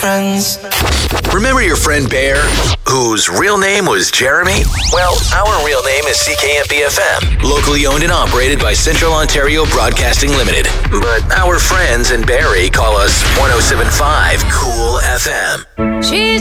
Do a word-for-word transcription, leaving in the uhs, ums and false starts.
friends. Remember your friend Bear, whose real name was Jeremy? Well, our real name is C K M B F M, locally owned and operated by Central Ontario Broadcasting Limited. But our friends in Barrie call us one oh seven point five Cool F M. She's